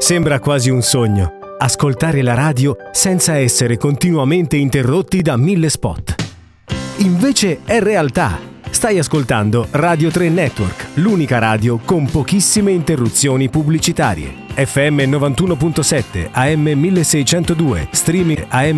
Sembra quasi un sogno, ascoltare la radio senza essere continuamente interrotti da 1000 spot. Invece è realtà. Stai ascoltando Radio 3 Network, l'unica radio con pochissime interruzioni pubblicitarie. FM 91.7, AM 1602, streaming AM